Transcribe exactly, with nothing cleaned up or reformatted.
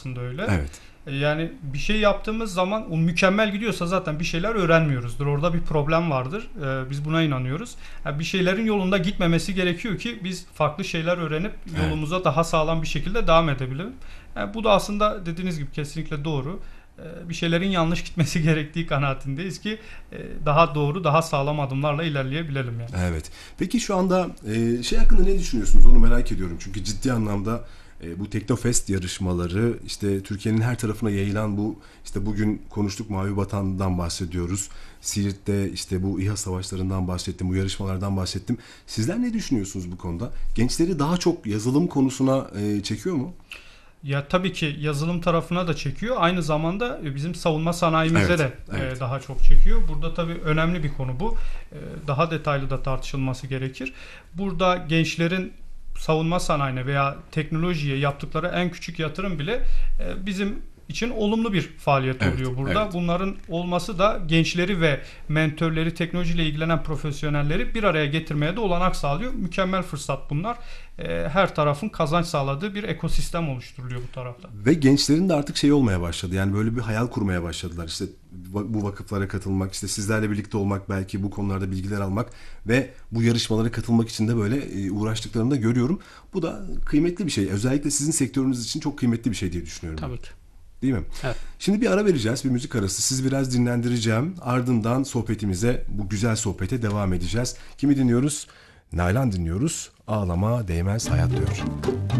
aslında öyle. Evet. Yani bir şey yaptığımız zaman o mükemmel gidiyorsa zaten bir şeyler öğrenmiyoruzdur. Orada bir problem vardır. Ee, biz buna inanıyoruz. Yani bir şeylerin yolunda gitmemesi gerekiyor ki biz farklı şeyler öğrenip yolumuza evet. daha sağlam bir şekilde devam edebilelim. Yani bu da aslında dediğiniz gibi kesinlikle doğru. Ee, bir şeylerin yanlış gitmesi gerektiği kanaatindeyiz ki e, daha doğru, daha sağlam adımlarla ilerleyebilelim yani. Evet. Peki şu anda e, şey hakkında ne düşünüyorsunuz? Onu merak ediyorum. Çünkü ciddi anlamda E, bu Teknofest yarışmaları, işte Türkiye'nin her tarafına yayılan bu, işte bugün konuştuk Mavi Vatan'dan bahsediyoruz. Siirt'te işte bu İHA savaşlarından bahsettim, bu yarışmalardan bahsettim. Sizler ne düşünüyorsunuz bu konuda? Gençleri daha çok yazılım konusuna e, çekiyor mu? Ya tabii ki yazılım tarafına da çekiyor. Aynı zamanda bizim savunma sanayimize evet, de evet. daha çok çekiyor. Burada tabii önemli bir konu bu. Daha detaylı da tartışılması gerekir. Burada gençlerin savunma sanayine veya teknolojiye yaptıkları en küçük yatırım bile bizim için olumlu bir faaliyet evet, oluyor burada. Evet. Bunların olması da gençleri ve mentörleri, teknolojiyle ilgilenen profesyonelleri bir araya getirmeye de olanak sağlıyor. Mükemmel fırsat bunlar. Her tarafın kazanç sağladığı bir ekosistem oluşturuluyor bu tarafta. Ve gençlerin de artık şey olmaya başladı. Yani böyle bir hayal kurmaya başladılar. İşte bu vakıflara katılmak, işte sizlerle birlikte olmak, belki bu konularda bilgiler almak ve bu yarışmalara katılmak için de böyle uğraştıklarını da görüyorum. Bu da kıymetli bir şey. Özellikle sizin sektörünüz için çok kıymetli bir şey diye düşünüyorum. Tabii ki. Değil mi? Evet. Şimdi bir ara vereceğiz, bir müzik arası. Sizi biraz dinlendireceğim. Ardından sohbetimize, bu güzel sohbete devam edeceğiz. Kimi dinliyoruz? Nalan dinliyoruz. Ağlama değmez hayat diyor.